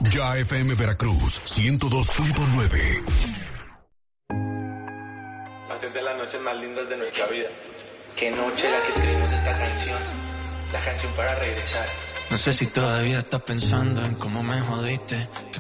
Ya FM Veracruz 102.9. Hacer de las noches más lindas de nuestra vida. Qué noche la que escribimos esta canción. La canción para regresar. No sé si todavía estás pensando en cómo me jodiste, que